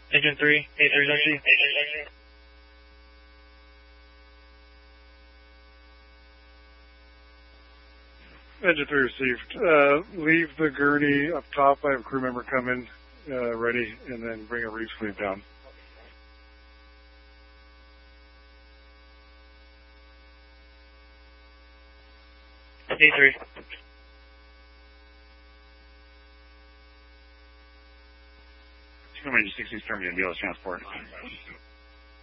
Engine 3, A3's empty. Engine 3 received. Leave the gurney up top. I have a crew member come in ready, and then bring a reef sleeve down. A3. Engine 60 is terminated, BLS transport.